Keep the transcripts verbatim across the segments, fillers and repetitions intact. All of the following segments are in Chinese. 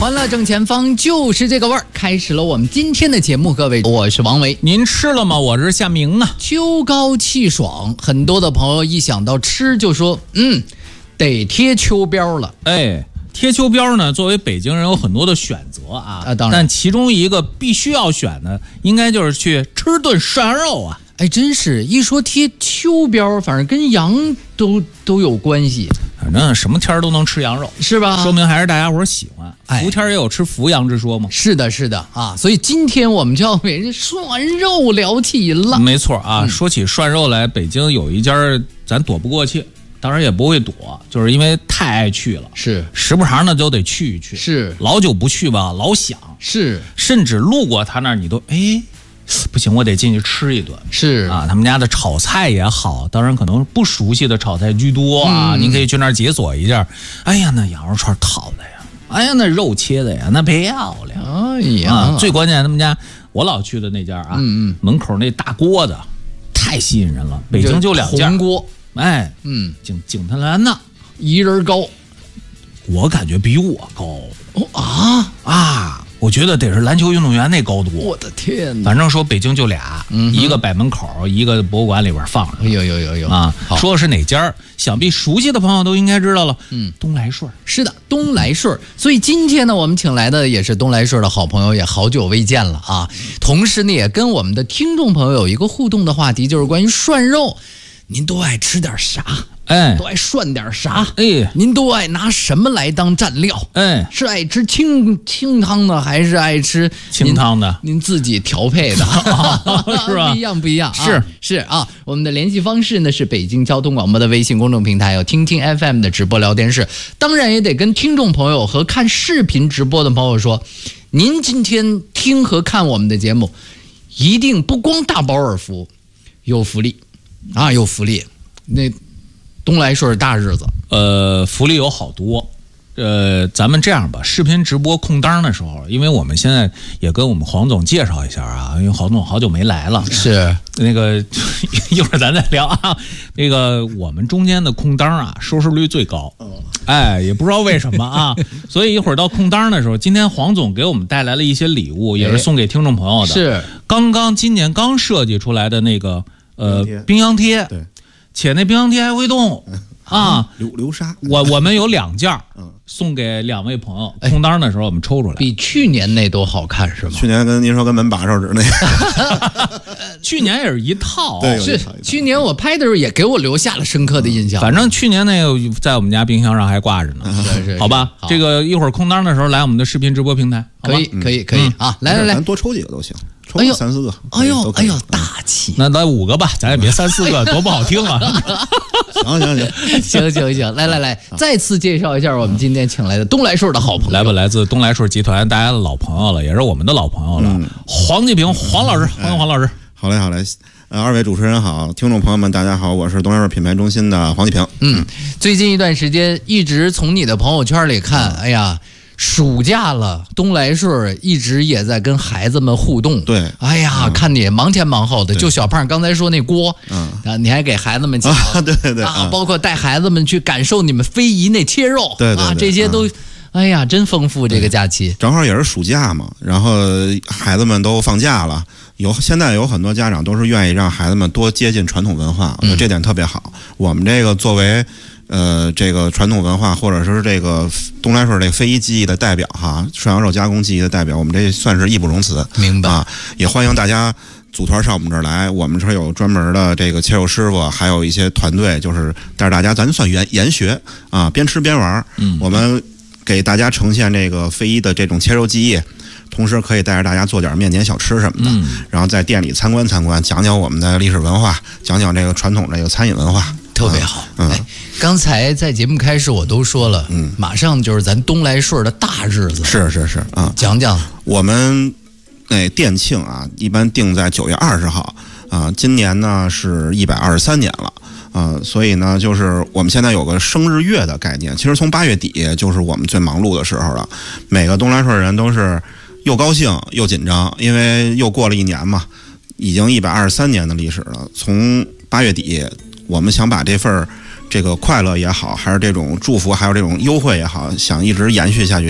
欢乐正前方就是这个味儿，开始了我们今天的节目。各位，我是王维， 您吃了吗？我是夏明啊。 秋高气爽，很多的朋友一想到吃就说，嗯，得贴秋膘了。 哎，贴秋膘呢，作为北京人有很多的选择啊， 啊当然， 但其中一个必须要选的，应该就是去吃顿涮羊肉啊。 哎，真是一说贴秋膘，反正跟羊都都有关系。 反正什么天儿都能吃羊肉， 是吧？ 说明还是大家伙喜欢。 哎， 伏天也有吃伏羊之说吗？ 是的，是的啊，所以今天我们就要为涮肉聊起了。 没错啊， 嗯、 说起涮肉来，北京有一家咱躲不过去，当然也不会躲，就是因为太爱去了， 是时不常的都得去一去， 是老久不去吧，老想， 是， 甚至路过他那儿，你都哎。不行，我得进去吃一顿。 是啊，他们家的炒菜也好，当然可能不熟悉的炒菜居多啊。嗯、您可以去那儿解锁一下。哎呀，那羊肉串烤的呀，哎呀，那肉切的呀，那漂亮。 哎呀， 啊、最关键他们家我老去的那家啊， 嗯嗯， 门口那大锅子太吸引人了。北京就两家红锅， 哎， 嗯， 景景泰蓝的， 一人高， 我感觉比我高。 哦啊啊！我觉得得是篮球运动员那高度。 我的天哪！ 反正说北京就俩，嗯、一个摆门口，一个博物馆里边放着。 哎呦呦呦呦啊！说的是哪家？想必熟悉的朋友都应该知道了。 嗯， 东来顺。 是的，东来顺。所以今天呢，我们请来的也是东来顺的好朋友，也好久未见了啊。同时呢，也跟我们的听众朋友有一个互动的话题，就是关于涮肉，您都爱吃点啥？ 哎， 都爱涮点啥？ 哎， 您都爱拿什么来当蘸料？ 哎， 是爱吃清清汤的，还是爱吃清汤的？ 您, 您自己调配的， 是吧？ 不一样，不一样。 是、 啊、是啊，我们的联系方式呢是北京交通广播的微信公众平台，有听听 F M 的直播聊天室。当然也得跟听众朋友和看视频直播的朋友说，您今天听和看我们的节目，一定不光大饱耳福，有福利啊，有福利。那。东来顺大日子， 呃，福利有好多，呃，咱们这样吧，视频直播空档的时候，因为我们现在也跟我们黄总介绍一下啊，因为黄总好久没来了， 是那个一会儿咱再聊啊。那个我们中间的空档啊，收视率最高，哎，也不知道为什么啊，所以一会儿到空档的时候，今天黄总给我们带来了一些礼物，也是送给听众朋友的， 是刚刚今年刚设计出来的那个呃冰箱贴， 对。 且那冰箱贴还会动啊！ 流流沙， 我我们有两件，送给两位朋友。空档的时候我们抽出来， 比去年那都好看是吗？ 去年跟您说跟门把手指那个， 去年也是一套， 对， 是去年我拍的时候也给我留下了深刻的印象。 反正去年那个在我们家冰箱上还挂着呢， 是是， 好吧？这个一会儿空档的时候来我们的视频直播平台， 可以可以可以啊！来来来， 咱多抽几个都行。抽三四个， 哎呦哎呦，大气！ 那咱五个吧，咱也别三四个，多不好听啊！ 行行行行行行，来来来，再次介绍一下我们今天请来的东来顺的好朋友， 来吧，来自东来顺集团大家的老朋友了，也是我们的老朋友了，嗯、黄继平黄老师，欢迎黄老师。 好嘞好嘞，呃，二位主持人好，听众朋友们大家好，我是东来顺品牌中心的黄继平。 嗯，最近一段时间一直从你的朋友圈里看，哎呀。暑假了，东来顺一直也在跟孩子们互动。 对， 哎呀，嗯、看你忙前忙后的。就小胖刚才说那锅，嗯，啊，你还给孩子们讲， 啊、对对对， 啊，包括带孩子们去感受你们非遗那切肉， 对对对啊，这些都，嗯、哎呀，真丰富这个假期。 正好也是暑假嘛，然后孩子们都放假了，有现在有很多家长都是愿意让孩子们多接近传统文化，我觉得这点特别好。嗯、我们这个作为。呃，这个传统文化，或者说是这个东来顺这个非遗技艺的代表哈，涮羊肉加工技艺的代表，我们这算是义不容辞。 明白啊，也欢迎大家组团上我们这儿来，我们这儿有专门的这个切肉师傅，还有一些团队，就是带着大家，咱算研研学啊，边吃边玩。嗯，我们给大家呈现这个非遗的这种切肉技艺。同时可以带着大家做点面点小吃什么的，嗯、然后在店里参观参观，讲讲我们的历史文化，讲讲这个传统这个餐饮文化， 特别好。 嗯， 哎，刚才在节目开始我都说了，嗯，马上就是咱东来顺的大日子， 是是是啊， 讲讲我们那店庆啊，一般定在九月二十号啊，今年呢是一百二十三年了。啊、呃，所以呢，就是我们现在有个生日月的概念，其实从八月底就是我们最忙碌的时候了，每个东来顺人都是又高兴又紧张，因为又过了一年嘛，已经一百二十三年的历史了。从八月底，我们想把这份这个快乐也好，还是这种祝福，还有这种优惠也好，想一直延续下去，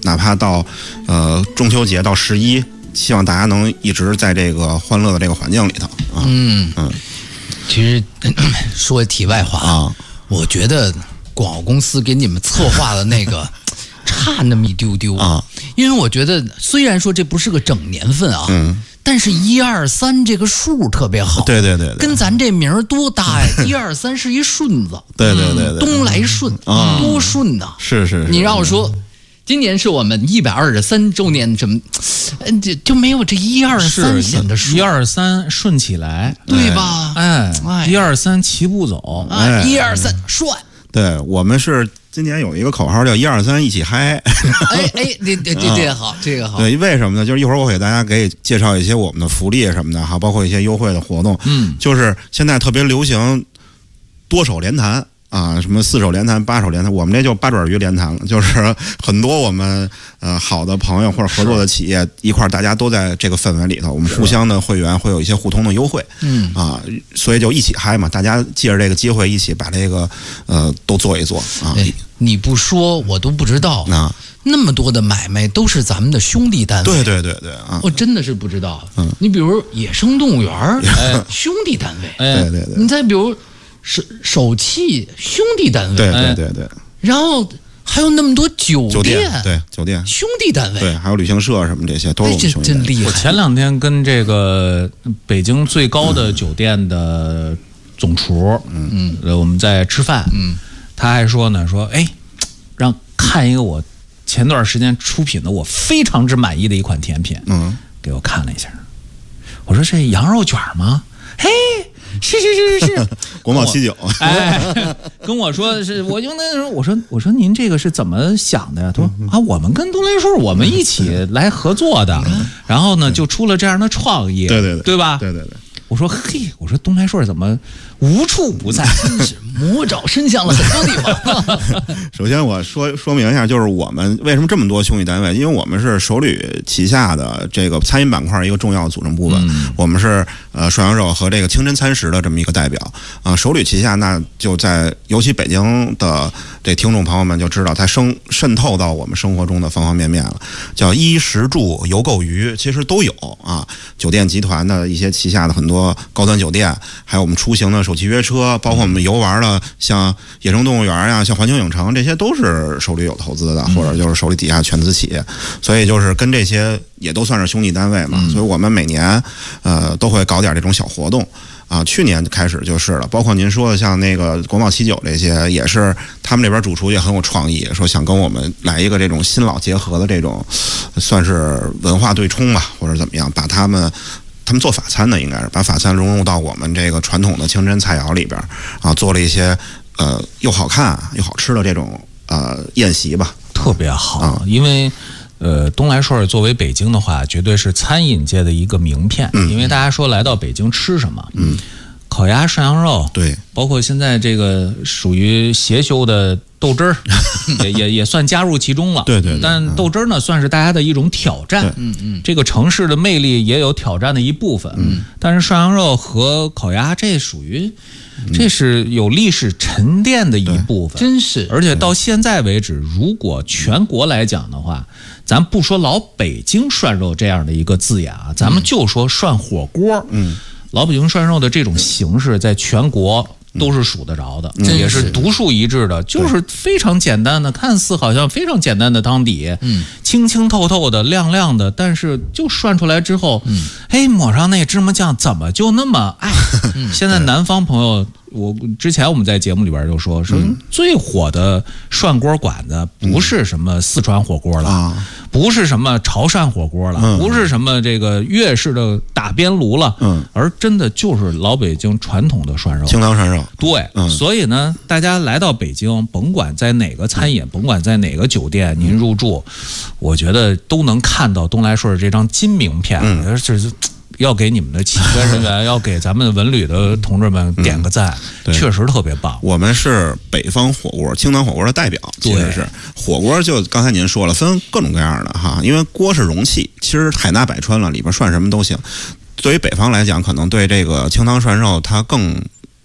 哪怕到呃中秋节到十一，希望大家能一直在这个欢乐的这个环境里头啊。 嗯嗯， 其实说题外话啊， 我觉得广告公司给你们策划的那个差那么一丢丢啊， 因为我觉得虽然说这不是个整年份啊， 嗯， 但是一二三这个数特别好， 对对对对， 跟咱这名儿多搭呀！一二三是一顺子， 对对对对， 东来顺， 啊多顺呐！ 是是是， 你让我说，今年是我们一百二十三周年，什么，嗯，就就没有这一二三显得顺， 一二三顺起来， 对吧？ 哎哎， 一二三齐步走， 啊， 哎一二三顺。 对我们是今年有一个口号叫一二三一起嗨。 哎哎，这这这这个好，这个好。 对，为什么呢？就是一会儿我给大家给介绍一些我们的福利什么的哈，包括一些优惠的活动。 嗯， 就是现在特别流行多手连弹啊，什么四手连弹、八手连弹，我们这就八爪鱼连弹了。就是很多我们呃好的朋友或者合作的企业一块儿，大家都在这个氛围里头，我们互相的会员会有一些互通的优惠。 嗯啊，所以就一起嗨嘛，大家借着这个机会一起把这个呃都做一做啊。 哎，你不说我都不知道， 啊， 那么多的买卖都是咱们的兄弟单位。 对对对对啊， 我真的是不知道。 嗯， 你比如野生动物园儿，哎，兄弟单位。 哎对对对你再比如手手气兄弟单位， 对对对对， 然后还有那么多酒酒店对酒店兄弟单位， 对，还有旅行社什么这些都是哎，这我们兄弟单位。 我真厉害。 前两天跟这个北京最高的酒店的总厨，嗯，呃我们在吃饭， 嗯， 他还说呢，说哎，让看一个我前段时间出品的我非常之满意的一款甜品， 嗯， 给我看了一下，我说这羊肉卷吗？嘿，是是是是是， 国贸七九， 哎，跟我说是，我就那时候我说我说您这个是怎么想的呀？他说啊，我们跟东来顺我们一起来合作的，然后呢就出了这样的创意， 对对对对吧？ 对对对。 我说嘿，我说东来顺怎么无处不在？ 真是魔爪伸向了很多地方。 首先我说说明一下，就是我们为什么这么多兄弟单位？因为我们是首旅旗下的这个餐饮板块一个重要组成部分。 嗯、 我们是呃涮羊肉和这个清真餐食的这么一个代表啊、呃。首旅旗下那就在尤其北京的这听众朋友们就知道，它生渗透到我们生活中的方方面面了。叫衣食住游购娱，其实都有啊。酒店集团的一些旗下的很多高端酒店，还有我们出行的首汽约车，包括我们游玩的像野生动物园呀、像环球影城，这些都是首旅有投资的，或者就是首旅底下全资企业，所以就是跟这些也都算是兄弟单位嘛。所以我们每年呃都会搞点这种小活动。啊，去年开始就是了，包括您说的像那个国贸七九这些，也是他们这边主厨也很有创意，说想跟我们来一个这种新老结合的这种，算是文化对冲吧，或者怎么样，把他们他们做法餐的应该是把法餐融入到我们这个传统的清真菜肴里边啊，做了一些呃又好看又好吃的这种呃宴席吧， 特别好， 啊、 因为。呃，东来顺作为北京的话，绝对是餐饮界的一个名片。嗯，因为大家说来到北京吃什么， 嗯， 烤鸭、涮羊肉， 对， 包括现在这个属于邪修的豆汁儿，也也也算加入其中了。 对对对。 但豆汁儿呢，算是大家的一种挑战。 嗯嗯。 这个城市的魅力也有挑战的一部分。 嗯。 但是涮羊肉和烤鸭，这属于。这是有历史沉淀的一部分， 真是。 而且到现在为止，如果全国来讲的话，咱不说老北京涮肉这样的一个字眼啊，咱们就说涮火锅， 嗯， 老北京涮肉的这种形式，在全国都是数得着的， 嗯、 也是独树一帜的，就是非常简单的，看似好像非常简单的汤底， 嗯， 清清透透的、亮亮的，但是就涮出来之后， 嗯， 哎，抹上那芝麻酱，怎么就那么爱？嗯、现在南方朋友。我之前我们在节目里边就说，说最火的涮锅馆子不是什么四川火锅了， 嗯、 不是什么潮汕火锅了， 嗯、 不是什么这个粤式的打边炉了， 嗯， 而真的就是老北京传统的涮肉， 清汤涮肉。 对， 嗯、 所以呢，大家来到北京，甭管在哪个餐饮，甭管在哪个酒店，您入住，我觉得都能看到东来顺这张金名片， 嗯， 这是。要给你们的企业人员，要给咱们文旅的同志们点个赞， 嗯、 确实特别棒。 我们是北方火锅、清汤火锅的代表，其实是火锅。就刚才您说了，分各种各样的哈，因为锅是容器，其实海纳百川了，里边涮什么都行。对于北方来讲，可能对这个清汤涮肉它更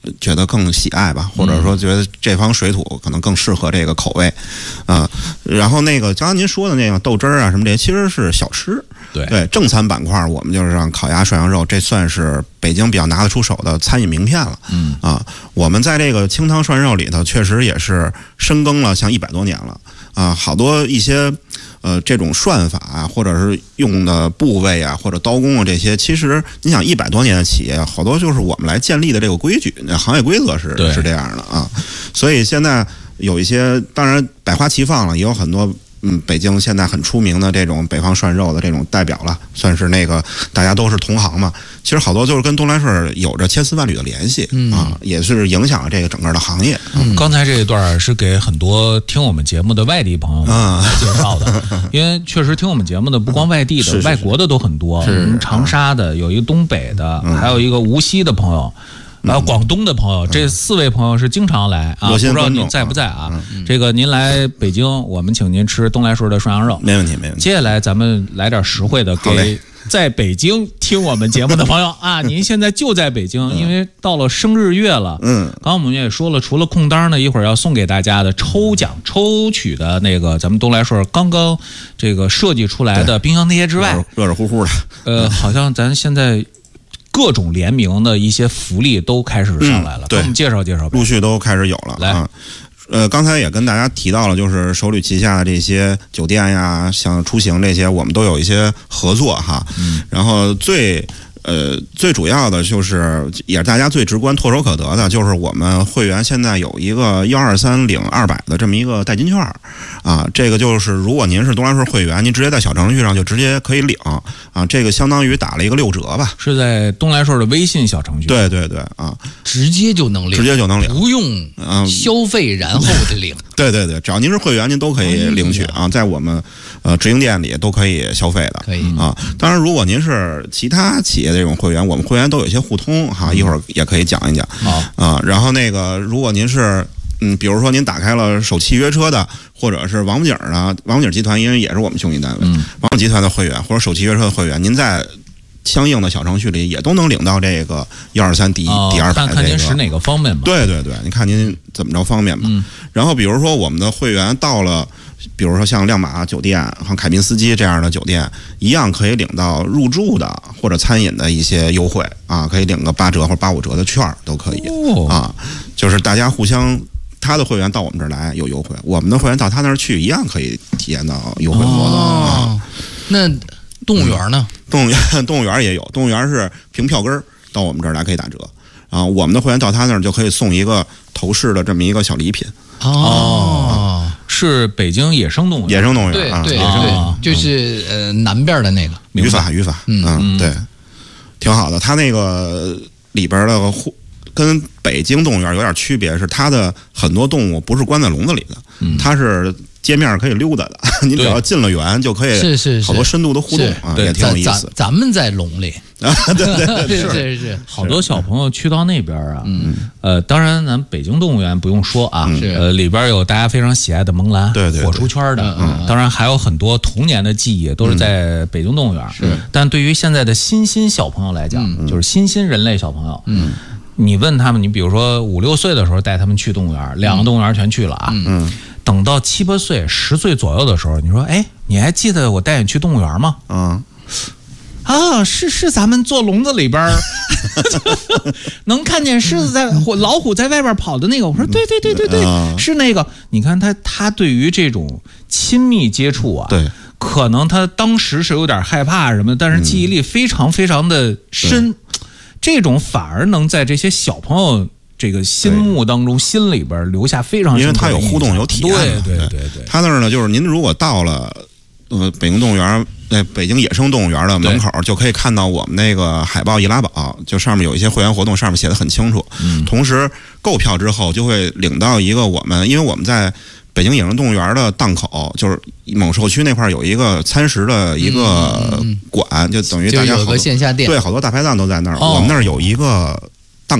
觉得更喜爱吧，或者说觉得这方水土可能更适合这个口味，啊、呃，然后那个刚刚您说的那个豆汁儿啊什么这些，其实是小吃。 对对，正餐板块我们就是让烤鸭、涮羊肉，这算是北京比较拿得出手的餐饮名片了。 嗯啊，我们在这个清汤涮肉里头，确实也是深耕了像一百多年了啊，好多一些呃这种涮法啊，或者是用的部位啊，或者刀工啊这些，其实你想一百多年的企业，好多就是我们来建立的这个规矩，行业规则是是这样的啊，所以现在有一些当然百花齐放了，也有很多。嗯，北京现在很出名的这种北方涮肉的这种代表了，算是那个大家都是同行嘛。其实好多就是跟东来顺有着千丝万缕的联系、嗯、啊，也是影响了这个整个的行业。 嗯、刚才这一段是给很多听我们节目的外地朋友们来介绍的，嗯、因为确实听我们节目的不光外地的， 是是是外国的都很多。 是长沙的，有一个东北的， 嗯、 还有一个无锡的朋友。然后广东的朋友，这四位朋友是经常来啊，不知道您在不在啊？这个您来北京，我们请您吃东来顺的涮羊肉， 没问题，没问题。 接下来咱们来点实惠的，给在北京听我们节目的朋友啊，您现在就在北京，因为到了生日月了，嗯，刚刚我们也说了，除了空单呢，一会儿要送给大家的抽奖抽取的那个咱们东来顺刚刚这个设计出来的冰箱贴之外， 热热乎乎的， 呃，好像咱现在。各种联名的一些福利都开始上来了，嗯、给我们介绍介绍呗。 陆续都开始有了。来，啊、呃，刚才也跟大家提到了，就是首旅旗下的这些酒店呀，像出行这些，我们都有一些合作哈。嗯、然后最呃最主要的就是，也是大家最直观、唾手可得的，就是我们会员现在有一个幺二三领二百的这么一个代金券啊。这个就是，如果您是东来顺会员，您直接在小程序上就直接可以领。啊，这个相当于打了一个六折吧， 是在东来顺的微信小程序。 对对对啊， 直接就能领， 直接就能领， 不用消费然后的领。 对对对，只要您是会员，您都可以领取啊，在我们呃直营店里都可以消费的。 可以啊，当然如果您是其他企业的这种会员，我们会员都有一些互通哈，一会儿也可以讲一讲。 好啊，然后那个如果您是。嗯，比如说您打开了首汽约车的，或者是王府井的王府井集团，因为也是我们兄弟单位，嗯、王府井集团的会员或者首汽约车的会员，您在相应的小程序里也都能领到这个幺二三第一、第二百、这个。 看看您使哪个方便吧。 对对对，你看您怎么着方便吧。嗯、然后比如说我们的会员到了，比如说像亮马酒店、像凯宾斯基这样的酒店，一样可以领到入住的或者餐饮的一些优惠啊，可以领个八折或者八五折的券都可以、哦、啊，就是大家互相。他的会员到我们这儿来有优惠，我们的会员到他那儿去一样可以体验到优惠活动。 哦、那动物园呢？ 嗯、动物园动物园也有，动物园是凭票根儿到我们这儿来可以打折，然后我们的会员到他那儿就可以送一个头饰的这么一个小礼品。 哦，是北京野生动物园， 野生动物园对啊， 对对，就是呃南边的那个语法语法，嗯嗯对，挺好的。他那个里边的护。跟北京动物园有点区别，是它的很多动物不是关在笼子里的，嗯、它是街面可以溜达的。您只要进了园就可以， 是是好多深度的互动啊，也挺有意思。 咱们在笼里啊，对对对， 是是是， 好多小朋友去到那边啊，嗯呃，当然咱北京动物园不用说啊， 是呃里边有大家非常喜爱的萌兰， 对对， 火出圈的，嗯，当然还有很多童年的记忆都是在北京动物园。 是， 但对于现在的新兴小朋友来讲，就是新兴人类小朋友，嗯。你问他们，你比如说五六岁的时候带他们去动物园，两个动物园全去了啊。嗯，等到七八岁、十岁左右的时候，你说，哎，你还记得我带你去动物园吗？ 嗯， 啊，是是，咱们坐笼子里边能看见狮子在、老虎在外边跑的那个。我说，对对对对对，嗯、是那个。你看他，他对于这种亲密接触啊， 对， 可能他当时是有点害怕什么，但是记忆力非常非常的深。嗯，这种反而能在这些小朋友这个心目当中、心里边留下非常深刻的印象， 因为他有互动、有体验。 对对对对， 他那儿呢，就是您如果到了呃北京动物园，那北京野生动物园的门口，就可以看到我们那个海报易拉宝，就上面有一些会员活动，上面写的很清楚。嗯，同时购票之后就会领到一个我们，因为我们在北京野生动物园的档口，就是猛兽区那块有一个餐食的一个馆，嗯、就等于大家好多有个线下店， 对，好多大排档都在那儿。 哦、 我们那儿有一个档口，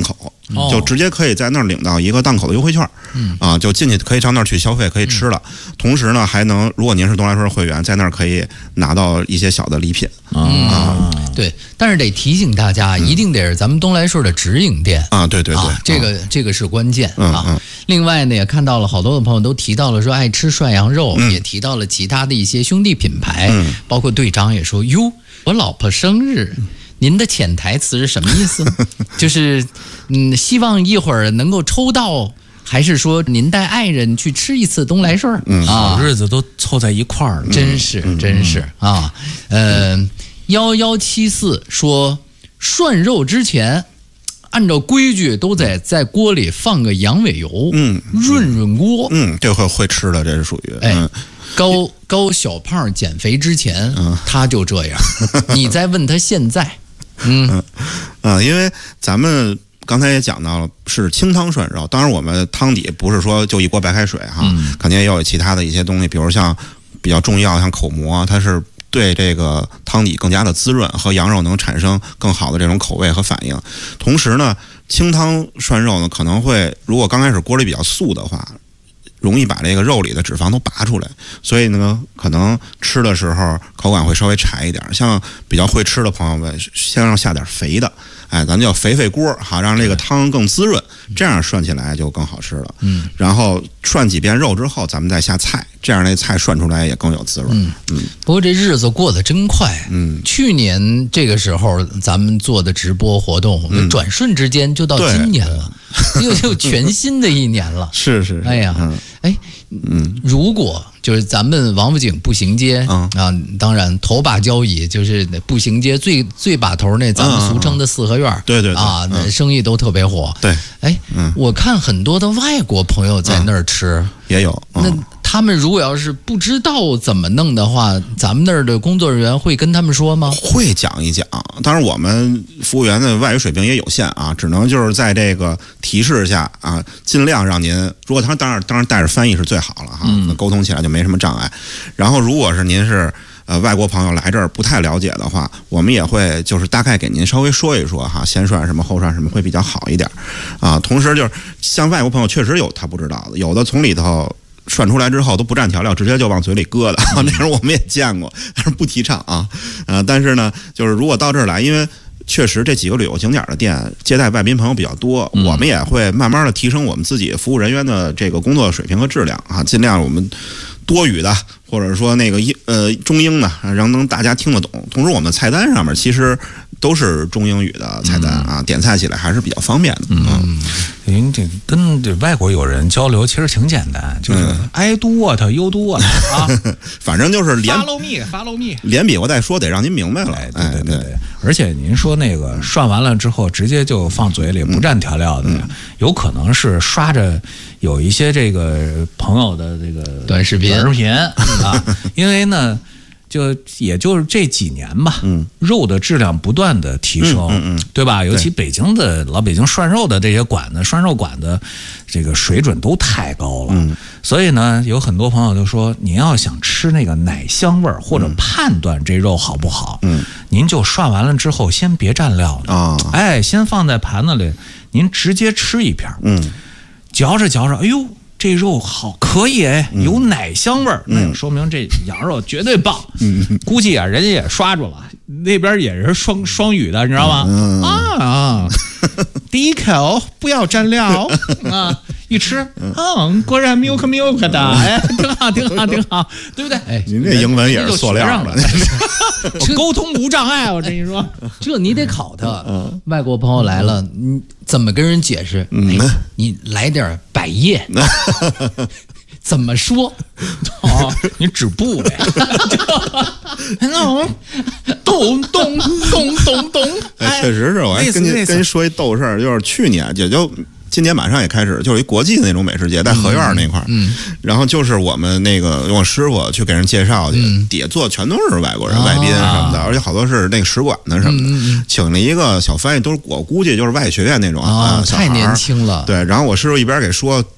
嗯、就直接可以在那儿领到一个档口的优惠券， 嗯啊，就进去可以上那儿去消费，可以吃了。嗯、同时呢，还能如果您是东来顺会员，在那儿可以拿到一些小的礼品。 嗯、啊，对，但是得提醒大家，嗯、一定得是咱们东来顺的直营店啊，对对对， 啊、这个、嗯、这个是关键嗯、 啊。 嗯、 另外呢，也看到了好多的朋友都提到了说爱吃涮羊肉， 嗯、 也提到了其他的一些兄弟品牌， 嗯、 包括队长也说哟。我老婆生日，您的潜台词是什么意思？就是嗯，希望一会儿能够抽到，还是说您带爱人去吃一次东来顺？ 嗯啊， 啊， 日子都凑在一块儿了， 真是真是啊。呃，幺幺七四说涮肉之前，按照规矩都得在锅里放个羊尾油， 嗯， 润润锅。 嗯，这会会吃的，这是属于哎。 嗯高高小胖减肥之前， 嗯、 他就这样。你再问他现在，嗯嗯、呃，因为咱们刚才也讲到了是清汤涮肉，当然我们汤底不是说就一锅白开水哈， 嗯、 肯定也有其他的一些东西，比如像比较重要像口蘑，它是对这个汤底更加的滋润，和羊肉能产生更好的这种口味和反应。同时呢，清汤涮肉呢可能会如果刚开始锅里比较素的话。容易把这个肉里的脂肪都拔出来，所以呢，可能吃的时候口感会稍微柴一点。像比较会吃的朋友们，先让下点肥的，哎，咱叫肥肥锅，好让这个汤更滋润，这样涮起来就更好吃了。 嗯， 然后涮几遍肉之后，咱们再下菜，这样那菜涮出来也更有滋润。 嗯嗯。 不过这日子过得真快。 嗯。 去年这个时候咱们做的直播活动，嗯、转瞬之间就到今年了。又又全新的一年了， 是是， 哎呀， 嗯、 哎，嗯，如果就是咱们王府井步行街、 嗯、 啊，当然头把交椅，就是步行街最最把头那，咱们俗称的四合院， 嗯、对对对啊， 嗯、 生意都特别火。 对， 哎， 嗯、 我看很多的外国朋友在那儿吃， 嗯、也有， 嗯、那他们如果要是不知道怎么弄的话，咱们那儿的工作人员会跟他们说吗？ 会讲一讲，当然我们服务员的外语水平也有限啊，只能就是在这个提示下啊，尽量让您，如果他当然当然带着翻译是最好了哈，那沟通起来就没什么障碍。然后如果是您是呃外国朋友来这儿不太了解的话，我们也会就是大概给您稍微说一说哈，先涮什么后涮什么会比较好一点啊。同时就是像外国朋友确实有他不知道的，有的从里头涮出来之后都不蘸调料，直接就往嘴里搁的，这样我们也见过，但是不提倡啊。呃，但是呢，就是如果到这儿来，因为确实这几个旅游景点的店接待外宾朋友比较多， 嗯、 我们也会慢慢的提升我们自己服务人员的这个工作水平和质量啊，尽量我们多语的或者说那个英呃中英的，让能大家听得懂。同时，我们菜单上面其实都是中英语的菜单啊，嗯、点菜起来还是比较方便的。 嗯，您这跟这外国友人交流其实挺简单，就是 I do what you do what 啊， 反正就是连 follow me follow me， 连比划带说，得让您明白了。 哎，对对对对。哎、而且您说那个涮完了之后直接就放嘴里不蘸调料的， 嗯、 有可能是刷着有一些这个朋友的这个短视频短视频啊，因为呢。就也就是这几年吧， 嗯， 肉的质量不断的提升， 嗯嗯嗯、 对吧？尤其北京的老北京涮肉的这些馆子，涮肉馆的这个水准都太高了， 嗯， 所以呢，有很多朋友就说，您要想吃那个奶香味儿，或者判断这肉好不好， 嗯， 您就涮完了之后，先别蘸料了啊， 哎，先放在盘子里，您直接吃一片， 嗯， 嚼着嚼着，哎呦。这肉好可以哎，有奶香味儿， 嗯、 那说明这羊肉绝对棒。 嗯， 估计啊，人家也刷住了，那边也是双双语的，你知道吗？ 嗯、 啊，第一口不要蘸料啊，一吃，嗯，果然 milk milk 的，哎，挺好，挺好，挺好，对不对？ 哎，您这英文也是塑料的， 沟通无障碍，我跟你说， 这你得考他。嗯、外国朋友来了，你怎么跟人解释？ 嗯、 哎，你来点百叶。怎么说？ 哦，你止步呗。那我咚咚咚咚咚。 哎，确实是，我还跟您跟您说一逗事儿，就是去年也就今年马上也开始，就是一国际的那种美食节，在河院那块儿。 嗯， 然后就是我们那个用我师傅去给人介绍去， 嗯、 底下坐全都是外国人、哦、外宾什么的，而且好多是那个使馆的什么的， 嗯嗯、 请了一个小翻译，都是我估计就是外语学院那种啊、 哦， 太年轻了。 对，然后我师傅一边给说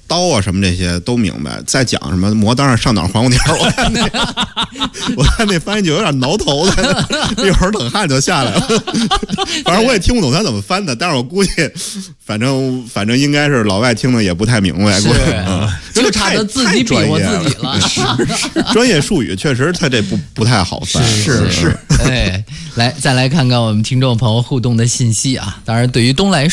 刀啊什么这些都明白，再讲什么磨刀上上脑黄瓜条，我看那我看那翻译就有点挠头的，一会儿冷汗就下来了。反正我也听不懂他怎么翻的，但是我估计，反正反正应该是老外听的也不太明白， 是嗯、 就差他自己比划自己了。 是专业术语确实他这不不太好翻。 是是，哎，来再来看看我们听众朋友互动的信息啊。当然，对于东来